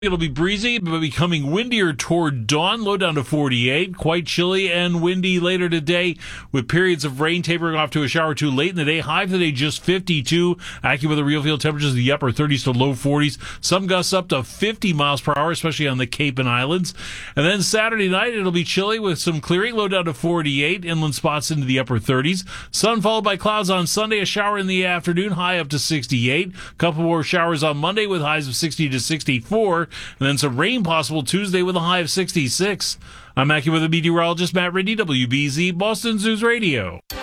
It'll be breezy, but becoming windier toward dawn, low down to 48. Quite chilly and windy later today, with periods of rain tapering off to a shower or two late in the day. High for the day, just 52. AccuWeather real field temperatures in the upper 30s to low 40s. Some gusts up to 50 miles per hour, especially on the Cape and Islands. And then Saturday night, it'll be chilly with some clearing, low down to 48. Inland spots into the upper 30s. Sun followed by clouds on Sunday, a shower in the afternoon, high up to 68. Couple more showers on Monday with highs of 60 to 64. And then some rain possible Tuesday with a high of 66. I'm AccuWeather meteorologist Matt Ridley, WBZ Boston News Radio.